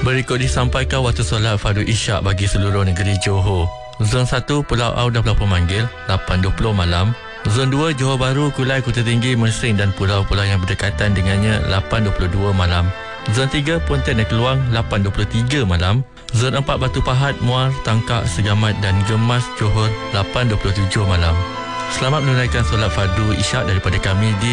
Berikut disampaikan waktu solat fardu isyak bagi seluruh negeri Johor. Zon 1 Pulau Au dan Pulau Pemanggil 8.20 malam. Zon 2 Johor Bahru, Kulai, Kota Tinggi, Mersing dan pulau-pulau yang berdekatan dengannya 8.22 malam. Zon 3 Pontianak Keluang 8.23 malam. Zon 4 Batu Pahat, Muar, Tangkak, Segamat dan Gemas Johor 8.27 malam. Selamat menunaikan solat fardu isyak daripada kami di